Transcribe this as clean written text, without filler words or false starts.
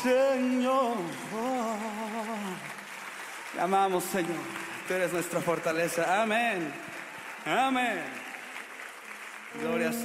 Señor. Te amamos, Señor. Tú eres nuestra fortaleza. Amén. Amén. Gloria a